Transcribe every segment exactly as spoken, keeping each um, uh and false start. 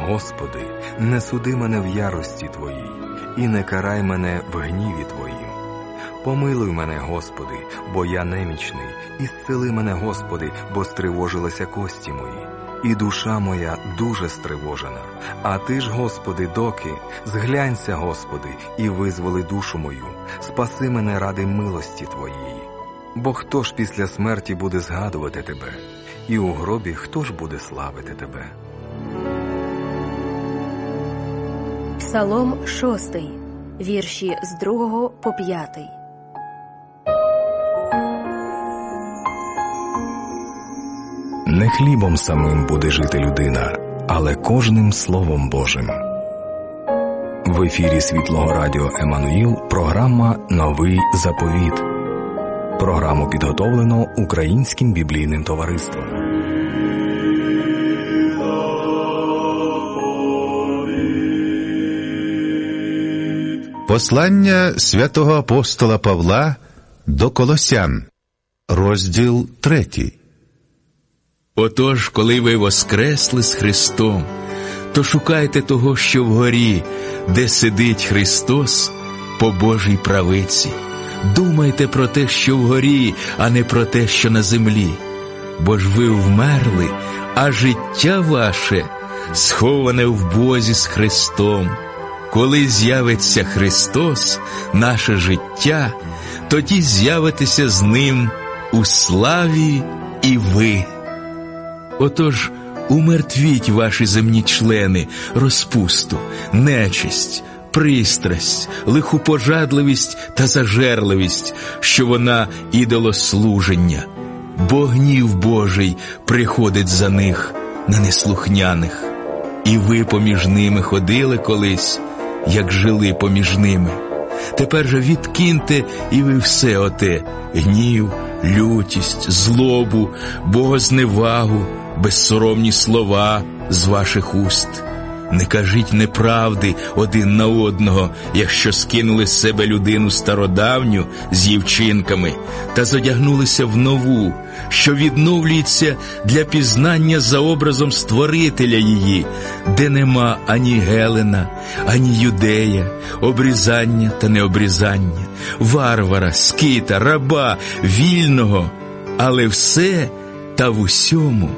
Господи, не суди мене в ярості Твоїй, і не карай мене в гніві Твоїм. Помилуй мене, Господи, бо я немічний, і зцели мене, Господи, бо стривожилися кості мої. І душа моя дуже стривожена. А Ти ж, Господи, доки, зглянься, Господи, і визволи душу мою, спаси мене ради милості Твоєї. Бо хто ж після смерті буде згадувати Тебе, і у гробі хто ж буде славити Тебе? Псалом шостий, вірші з другого по п'ятий. Не хлібом самим буде жити людина, але кожним Словом Божим. В ефірі Світлого Радіо Еммануїл програма «Новий заповіт». Програму підготовлено Українським біблійним товариством. Послання святого апостола Павла до Колосян, розділ третій. Отож, коли ви воскресли з Христом, то шукайте того, що вгорі, де сидить Христос по Божій правиці. Думайте про те, що вгорі, а не про те, що на землі. Бо ж ви вмерли, а життя ваше сховане в Бозі з Христом. Коли з'явиться Христос, наше життя, тоді з'явитеся з Ним у славі і ви. Отож, умертвіть ваші земні члени, розпусту, нечисть, пристрасть, лихопожадливість та зажерливість, що вона ідолослуження. Бо гнів Божий приходить за них на неслухняних. І ви поміж ними ходили колись, як жили поміж ними. Тепер же відкиньте і ви все оте – гнів, лютість, злобу, богозневагу, безсоромні слова з ваших уст. Не кажіть неправди один на одного, якщо скинули з себе людину стародавню з її вчинками та зодягнулися в нову, що відновлюється для пізнання за образом Створителя її, де нема ані Гелена, ані Юдея, обрізання та необрізання, варвара, скита, раба, вільного, але все та в усьому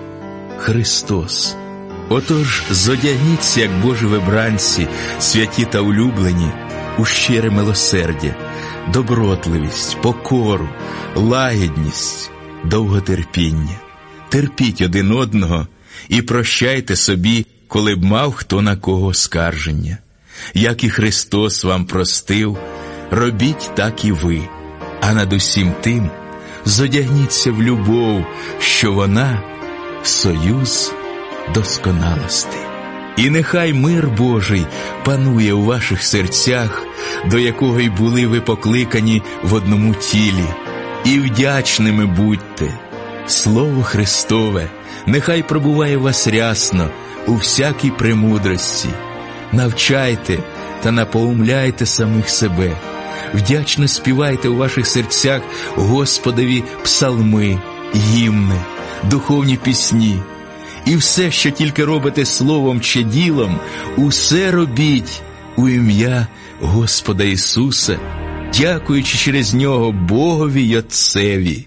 Христос. Отож, зодягніться, як Божі вибранці, святі та улюблені, у щире милосердя, добротливість, покору, лагідність, довготерпіння. Терпіть один одного і прощайте собі, коли б мав хто на кого скарження. Як і Христос вам простив, робіть так і ви, а над усім тим зодягніться в любов, що вона – союз досконалости. І нехай мир Божий панує у ваших серцях, до якого й були ви покликані в одному тілі. І вдячними будьте. Слово Христове нехай пробуває в вас рясно у всякій премудрості. Навчайте та напоумляйте самих себе. Вдячно співайте у ваших серцях Господові псалми, гімни, духовні пісні. І все, що тільки робите словом чи ділом, усе робіть у ім'я Господа Ісуса, дякуючи через Нього Богові й Отцеві.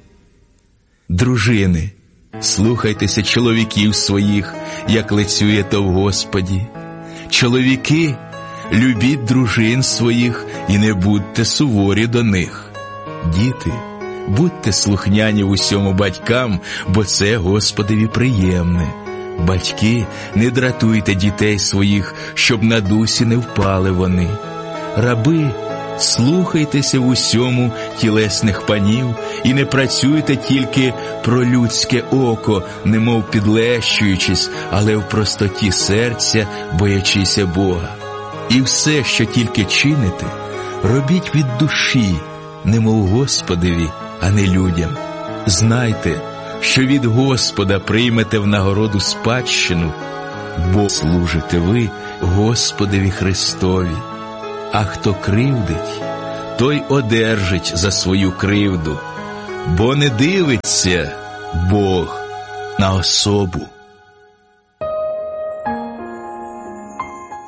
Дружини, слухайтеся чоловіків своїх, як лицюєте в Господі. Чоловіки, любіть дружин своїх і не будьте суворі до них. Діти, будьте слухняні в усьому батькам, бо це Господові приємне. Батьки, не дратуйте дітей своїх, щоб на дусі не впали вони. Раби, слухайтеся в усьому тілесних панів і не працюйте тільки про людське око, немов підлещуючись, але в простоті серця, боячися Бога. І все, що тільки чините, робіть від душі, немов Господові, а не людям. Знайте, що від Господа приймете в нагороду спадщину, бо служите ви Господові Христові. А хто кривдить, той одержить за свою кривду, бо не дивиться Бог на особу.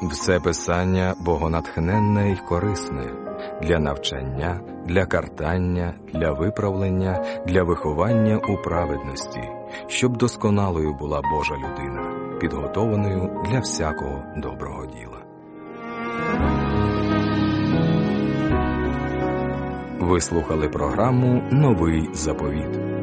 Все писання богонатхненне й корисне для навчання, для картання, для виправлення, для виховання у праведності, щоб досконалою була Божа людина, підготованою для всякого доброго діла. Ви слухали програму «Новий заповіт».